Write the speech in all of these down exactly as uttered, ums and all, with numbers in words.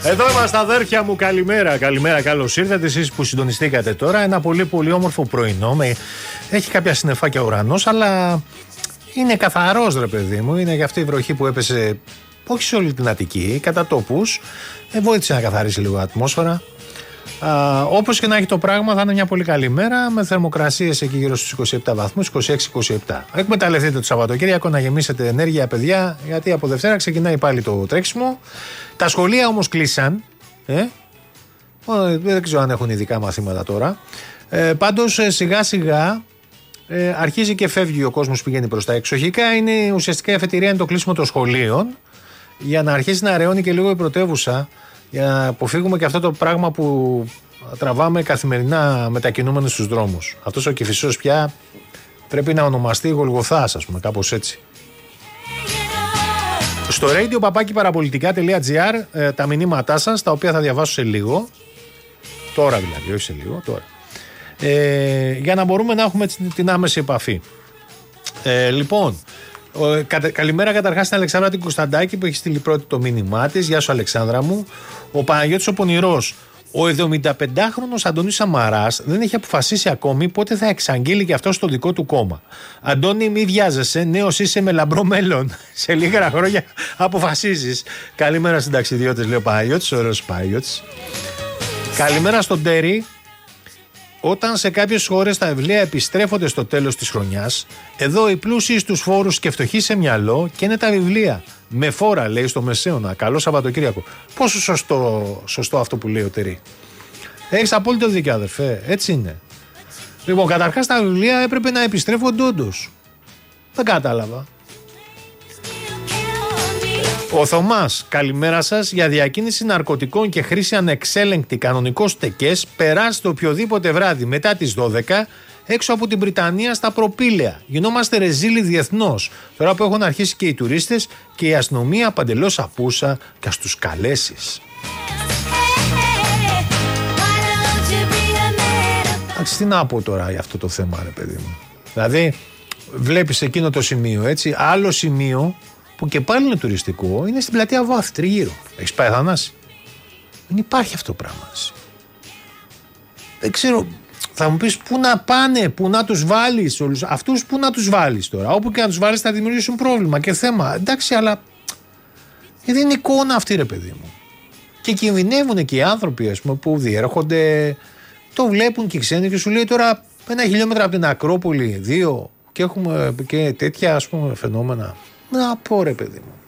Εδώ είμαστε αδέρφια μου, καλημέρα, καλημέρα, καλώς ήρθατε εσείς που συντονιστήκατε τώρα. Ένα πολύ πολύ όμορφο πρωινό, με... έχει κάποια συννεφάκια ο ουρανός, αλλά είναι καθαρός ρε παιδί μου, είναι για αυτή η βροχή που έπεσε, όχι σε όλη την Αττική, κατά τόπους, ε, βοήθησε να καθαρίσει λίγο η ατμόσφαιρα. Α, όπως και να έχει το πράγμα, θα είναι μια πολύ καλή μέρα με θερμοκρασίες εκεί γύρω στους είκοσι επτά βαθμούς, είκοσι έξι είκοσι επτά. Εκμεταλλευτείτε το Σαββατοκύριακο να γεμίσετε ενέργεια, παιδιά, γιατί από Δευτέρα ξεκινάει πάλι το τρέξιμο. Τα σχολεία όμως κλείσαν. Ε? Δεν ξέρω αν έχουν ειδικά μαθήματα τώρα. Ε, πάντως σιγά σιγά ε, αρχίζει και φεύγει ο κόσμος, πηγαίνει προς τα εξοχικά. Είναι ουσιαστικά η αφετηρία, είναι το κλείσιμο των σχολείων για να αρχίσει να αραιώνει και λίγο η πρωτεύουσα, για να αποφύγουμε και αυτό το πράγμα που τραβάμε καθημερινά μετακινούμενοι στους δρόμους. Αυτός ο Κηφισός πια πρέπει να ονομαστεί Γολγοθάς, ας πούμε, κάπως έτσι. Στο radio παπάκι παραπολιτικά τελεία τζι άρ ε, τα μηνύματά σας, τα οποία θα διαβάσω σε λίγο. Τώρα δηλαδή, όχι σε λίγο, τώρα. Ε, για να μπορούμε να έχουμε την άμεση επαφή. Ε, λοιπόν, ε, κα, καλημέρα καταρχάς στην Αλεξάνδρα την Κωνσταντάκη που έχει στείλει πρώτη το μήνυμά της. Γεια σου Αλεξάνδρα μου. Ο Παναγιώτης ο Πονηρός. Ο εβδομηνταπεντάχρονος Αντώνης Σαμαράς δεν έχει αποφασίσει ακόμη πότε θα εξαγγείλει και αυτό στο δικό του κόμμα. Αντώνη, μη βιάζεσαι, νέος είσαι με λαμπρό μέλλον. Σε λίγα χρόνια αποφασίζεις. Καλημέρα συνταξιδιώτες, λέει ο Παναγιώτης, ο ωραίος Παναγιώτης. Καλημέρα στον Τέρι. Όταν σε κάποιες χώρες τα βιβλία επιστρέφονται στο τέλος της χρονιάς, εδώ οι πλούσιοι στους φόρους και φτωχοί σε μυαλό και είναι τα βιβλία. Με φόρα, λέει στο Μεσαίωνα. Καλό Σαββατοκύριακο. Πόσο σωστό, σωστό αυτό που λέει ο Τερί. Έχεις απόλυτο δίκιο, αδερφέ. Έτσι είναι. Λοιπόν, καταρχάς τα βιβλία έπρεπε να επιστρέφονται όντως. Δεν κατάλαβα. Ο Θωμάς, καλημέρα σας. Για διακίνηση ναρκωτικών και χρήση ανεξέλεγκτη κανονικός τεκές, περάστε οποιοδήποτε βράδυ μετά τις δώδεκα έξω από την Βρυτανία στα προπήλαια. Γινόμαστε ρεζίλοι διεθνώς. Τώρα που έχουν αρχίσει και οι τουρίστες και η αστυνομία παντελώς απούσα και ας τους καλέσεις. Εντάξει, τι να πω τώρα για αυτό το θέμα, ρε παιδί μου. Δηλαδή, βλέπεις εκείνο το σημείο, έτσι. Άλλο σημείο που και πάλι είναι τουριστικό, είναι στην πλατεία Βάφη, τριγύρω. Έχεις πάει Θανάση? Δεν υπάρχει αυτό το πράγμα. Δεν ξέρω, θα μου πεις πού να πάνε, πού να τους βάλεις όλους αυτούς, πού να τους βάλεις τώρα. Όπου και να τους βάλεις θα δημιουργήσουν πρόβλημα και θέμα. Εντάξει, αλλά δεν είναι εικόνα αυτή, ρε παιδί μου. Και κινδυνεύουν και οι άνθρωποι, ας πούμε, που διέρχονται, το βλέπουν και οι ξένοι και σου λέει τώρα ένα χιλιόμετρο από την Ακρόπολη, δύο, και έχουμε και τέτοια, ας πούμε, φαινόμενα. Να πω, ρε παιδί μου.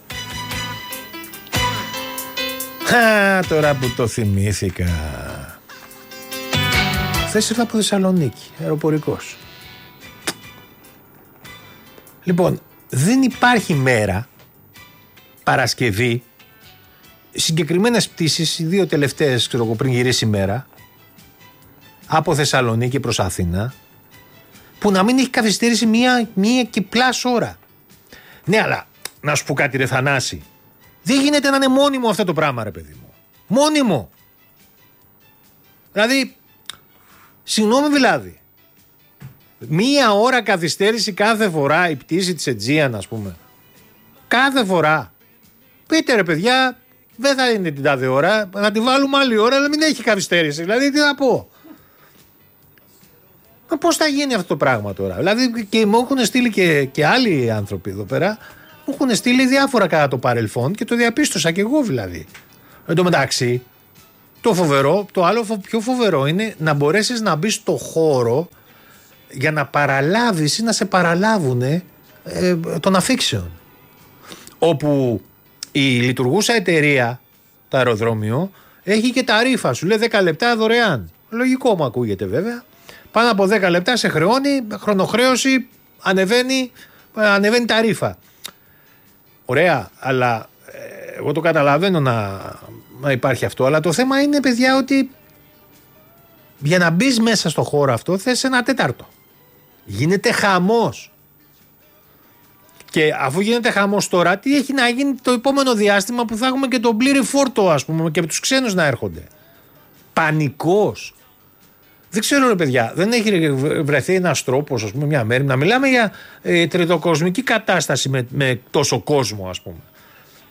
Α, τώρα που το θυμήθηκα. Χθες ήρθα από Θεσσαλονίκη, αεροπορικός. Λοιπόν, δεν υπάρχει μέρα, Παρασκευή, συγκεκριμένες πτήσεις, οι δύο τελευταίες, ξέρω εγώ, πριν γυρίσει η μέρα, από Θεσσαλονίκη προς Αθήνα, που να μην έχει καθυστέρηση μία, μία και πλάς ώρα. Ναι, αλλά να σου πω κάτι, ρε Θανάση. Δεν γίνεται να είναι μόνιμο αυτό το πράγμα, ρε παιδί μου. Μόνιμο. Δηλαδή, συγγνώμη δηλαδή. Μία ώρα καθυστέρηση κάθε φορά η πτήση της Aegean, ας πούμε. Κάθε φορά. Πείτε ρε παιδιά, δεν θα είναι την τάδε ώρα, θα τη βάλουμε άλλη ώρα, αλλά μην έχει καθυστέρηση. Δηλαδή, τι να πω. Μα πώς θα γίνει αυτό το πράγμα τώρα? Δηλαδή, και μου έχουν στείλει και, και άλλοι άνθρωποι εδώ πέρα, μου έχουν στείλει διάφορα κατά το παρελθόν και το διαπίστωσα και εγώ δηλαδή. Εν τω μεταξύ, το φοβερό, το άλλο πιο φοβερό είναι να μπορέσεις να μπεις στο χώρο για να παραλάβεις ή να σε παραλάβουν ε, των αφήξεων. Όπου η λειτουργούσα εταιρεία, το αεροδρόμιο, έχει και τα ρήφα, σου λέει δέκα λεπτά δωρεάν. Λογικό μου ακούγεται βέβαια. Πάνω από δέκα λεπτά σε χρεώνει, χρονοχρέωση, ανεβαίνει, ανεβαίνει τα ρήφα. Ωραία, αλλά ε, εγώ το καταλαβαίνω να, να υπάρχει αυτό, αλλά το θέμα είναι, παιδιά, ότι για να μπεις μέσα στο χώρο αυτό θες ένα τέταρτο. Γίνεται χαμός. Και αφού γίνεται χαμός τώρα, τι έχει να γίνει το επόμενο διάστημα που θα έχουμε και τον πλήρη φόρτο, ας πούμε, και τους ξένους να έρχονται? Πανικός. Δεν ξέρω, ρε παιδιά, δεν έχει βρεθεί ένας τρόπος, ας πούμε, μια μέρα να μιλάμε για ε, τριτοκοσμική κατάσταση με, με τόσο κόσμο, ας πούμε.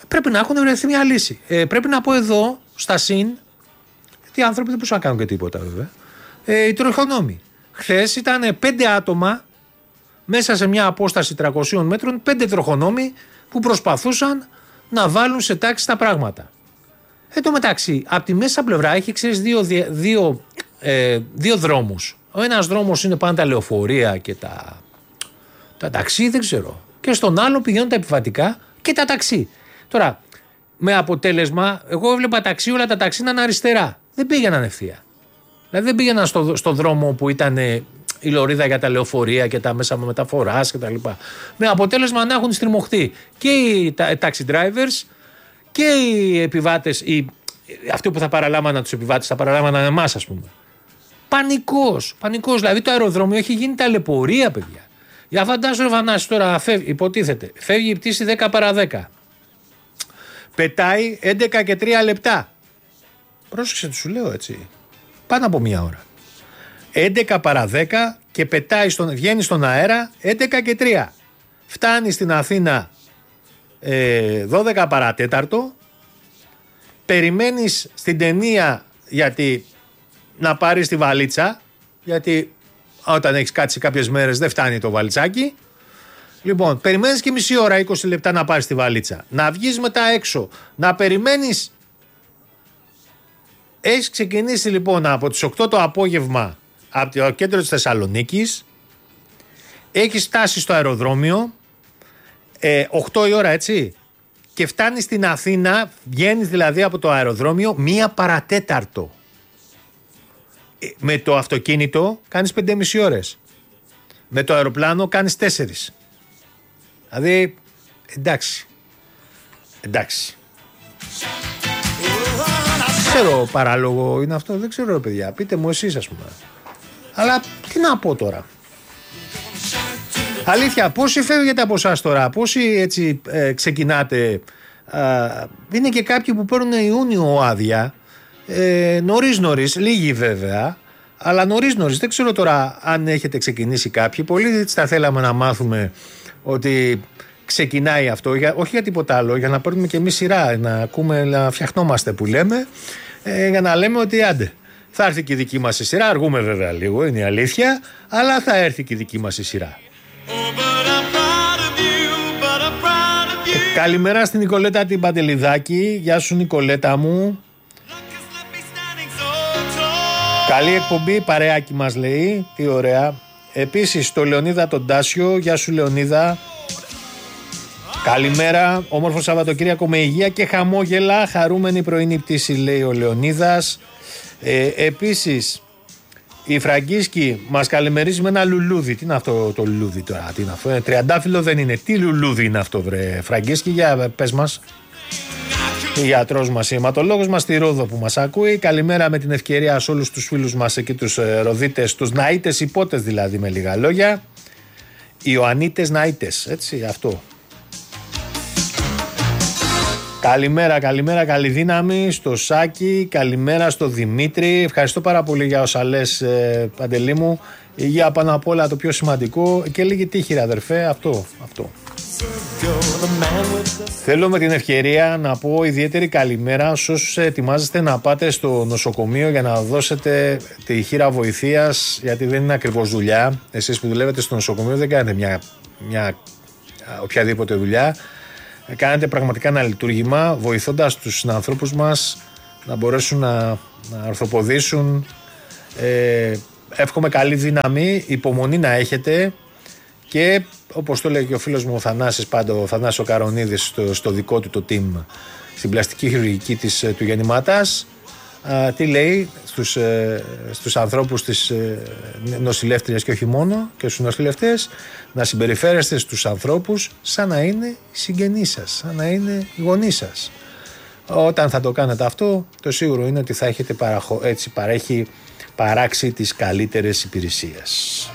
Πρέπει να έχουν βρεθεί μια λύση. Ε, πρέπει να πω εδώ, στα ΣΥΝ, γιατί οι άνθρωποι δεν μπορούσαν να κάνουν και τίποτα βέβαια. Ε, οι τροχονόμοι. Χθες ήταν πέντε άτομα μέσα σε μια απόσταση τριακοσίων μέτρων, πέντε τροχονόμοι που προσπαθούσαν να βάλουν σε τάξη τα πράγματα. Εν τω μεταξύ, από τη μέσα πλευρά έχει, ξέρεις, δύο, δύο, ε, δύο δρόμους. Ο ένας δρόμος είναι πάντα τα λεωφορεία και τα, τα ταξί, δεν ξέρω. Και στον άλλο πηγαίνουν τα επιβατικά και τα ταξί. Τώρα, με αποτέλεσμα, εγώ έβλεπα ταξί, όλα τα ταξί να είναι αριστερά. Δεν πήγαιναν ευθεία. Δηλαδή δεν πήγαιναν στο, στο δρόμο που ήταν ε, η λωρίδα για τα λεωφορεία και τα μέσα μεταφοράς κτλ. Με αποτέλεσμα να έχουν στριμωχτεί και οι τα, taxi drivers και οι επιβάτες, οι, αυτοί που θα παραλάμβαναν τους επιβάτες, θα παραλάμβαναν εμάς, ας πούμε. Πανικός, πανικός. Δηλαδή το αεροδρόμιο έχει γίνει ταλαιπωρία, παιδιά. Για φαντάσου, ρε Βανάση, τώρα φεύγει, υποτίθεται, φεύγει η πτήση δέκα παρά δέκα. Πετάει έντεκα και τρία λεπτά. Πρόσεξε τι σου λέω, έτσι. Πάνω από μία ώρα. έντεκα παρά δέκα και πετάει στον, βγαίνει στον αέρα έντεκα και τρία. Φτάνει στην Αθήνα ε, δώδεκα παρά τέταρτο. Περιμένεις στην ταινία γιατί να πάρεις τη βαλίτσα, γιατί όταν έχεις κάτσει κάποιες μέρες δεν φτάνει το βαλιτσάκι. Λοιπόν, περιμένεις και μισή ώρα, είκοσι λεπτά να πάρεις τη βαλίτσα. Να βγεις μετά έξω, να περιμένεις. Έχεις ξεκινήσει λοιπόν από τις οκτώ το απόγευμα από το κέντρο της Θεσσαλονίκης. Έχεις φτάσει στο αεροδρόμιο ε, οκτώ η ώρα, έτσι. Και φτάνεις στην Αθήνα, βγαίνεις δηλαδή από το αεροδρόμιο μία παρατέταρτο. Ε, με το αυτοκίνητο κάνεις πέντε και μισή ώρες. Με το αεροπλάνο κάνεις τέσσερις. Δηλαδή, εντάξει. Εντάξει. Δεν ξέρω παράλογο είναι αυτό, δεν ξέρω, παιδιά. Πείτε μου εσείς, ας πούμε. Αλλά τι να πω τώρα. Αλήθεια, πόσοι φεύγετε από εσάς τώρα, πόσοι έτσι ε, ξεκινάτε. Α, είναι και κάποιοι που παίρνουν Ιούνιο άδεια. Ε, νωρίς νωρίς, λίγοι βέβαια. Αλλά νωρίς νωρίς, δεν ξέρω τώρα αν έχετε ξεκινήσει κάποιοι. Πολύ θα θέλαμε να μάθουμε ότι ξεκινάει αυτό, για, όχι για τίποτα άλλο, για να παίρνουμε και εμείς σειρά, να ακούμε, να φτιαχνόμαστε που λέμε, ε, για να λέμε ότι άντε, θα έρθει και η δική μας η σειρά, αργούμε βέβαια λίγο, είναι η αλήθεια, αλλά θα έρθει και η δική μας η σειρά. Καλημέρα στην Νικολέτα την Παντελιδάκη, γεια σου Νικολέτα μου. Καλή εκπομπή, παρεάκι μας λέει, τι ωραία. Επίσης το Λεωνίδα τον Τάσιο, γεια σου Λεωνίδα. Καλημέρα, όμορφο Σαββατοκύριακο με υγεία και χαμόγελα, χαρούμενη πρωινή πτήση λέει ο Λεωνίδας. Ε, επίσης η Φραγκίσκη μας καλημερίζει με ένα λουλούδι. Τι είναι αυτό το λουλούδι τώρα, τι είναι αυτό, ε, τριαντάφυλλο δεν είναι, τι λουλούδι είναι αυτό βρε Φραγκίσκη, για πες μας. Ο γιατρός μας, αιματολόγος μας στη Ρόδο που μας ακούει. Καλημέρα με την ευκαιρία σε όλους τους φίλους μας εκεί, τους ε, Ροδίτες, τους Ναΐτες υπότες δηλαδή, με λίγα λόγια. Ιωαννίτες Ναΐτες, έτσι, αυτό. Καλημέρα, καλημέρα, καλή δύναμη στο Σάκη, καλημέρα στο Δημήτρη. Ευχαριστώ πάρα πολύ για όσα λες, ε, Παντελή μου. Υγεία πάνω απ' όλα, το πιο σημαντικό, και λίγη τύχη ρε αδερφέ, αυτό, αυτό. Θέλω με την ευκαιρία να πω ιδιαίτερη καλημέρα σε όσους ετοιμάζεστε να πάτε στο νοσοκομείο για να δώσετε τη χείρα βοηθείας, γιατί δεν είναι ακριβώς δουλειά. Εσείς που δουλεύετε στο νοσοκομείο δεν κάνετε μια, μια οποιαδήποτε δουλειά. Κάνετε πραγματικά ένα λειτουργήμα βοηθώντας τους ανθρώπους μας να μπορέσουν να, να ορθοποδήσουν. Ε, εύχομαι καλή δύναμη, υπομονή να έχετε. Και όπως το λέει και ο φίλος μου ο Θανάσης πάντα, ο Θανάσης ο Καρονίδης στο, στο δικό του το team στην πλαστική χειρουργική της, του γεννηματάς, α, τι λέει στους, ε, στους ανθρώπους της ε, νοσηλεύτριας και όχι μόνο, και στους νοσηλευτές, να συμπεριφέρεστε στους ανθρώπους σαν να είναι συγγενείς σας, σαν να είναι γονείς σας. Όταν θα το κάνετε αυτό, το σίγουρο είναι ότι θα έχετε παραχω, έτσι, παρέχει, παράξει τις καλύτερες υπηρεσίες.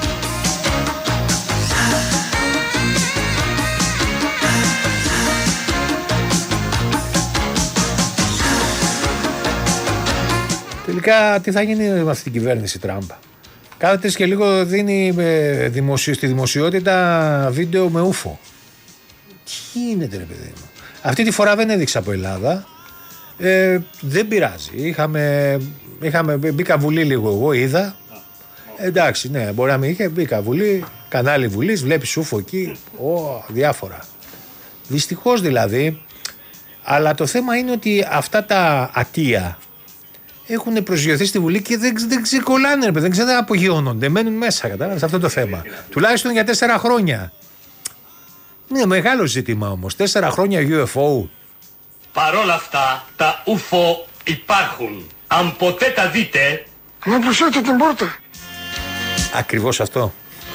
Τελικά τι θα γίνει με αυτή την κυβέρνηση Τραμπ? Κάθε τρεις και λίγο δίνει ε, δημοσιο, στη δημοσιότητα βίντεο με ούφο. Τι γίνεται ρε παιδί μου? Αυτή τη φορά δεν έδειξα από Ελλάδα. Ε, δεν πειράζει. Είχαμε, είχαμε, μπήκα Βουλή λίγο εγώ, είδα. Ε, εντάξει, ναι, μπορεί να μην είχε. Μπήκα Βουλή, κανάλι Βουλής, βλέπει σούφο εκεί. Ω, διάφορα. Δυστυχώς δηλαδή. Αλλά το θέμα είναι ότι αυτά τα ατία έχουν προσγειωθεί στη Βουλή και δεν, δεν ξεκολλάνε, δεν ξέρετε, απογειώνονται. Μένουν μέσα, κατάλαβες, αυτό το θέμα. Τουλάχιστον για τέσσερα χρόνια. Είναι μεγάλο ζήτημα όμως. Τέσσερα χρόνια γιου εφ ο. Παρόλα αυτά, τα ούφο υπάρχουν. Αν ποτέ τα δείτε... Να προσέχετε την πόρτα. Ακριβώς αυτό.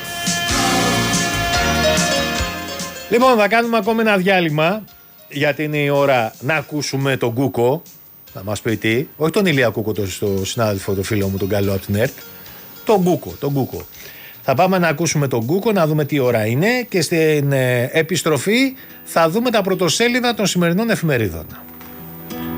Λοιπόν, θα κάνουμε ακόμα ένα διάλειμμα, γιατί είναι η ώρα να ακούσουμε τον Κούκο. Να μας πει τι. Όχι τον Ηλία Κούκο, το, το συνάδελφο, το φίλο μου, τον καλό από την ΕΡΤ. Τον Κούκο, τον Κούκο. Θα πάμε να ακούσουμε τον Κούκο, να δούμε τι ώρα είναι και στην ε, επιστροφή θα δούμε τα πρωτοσέλιδα των σημερινών εφημερίδων.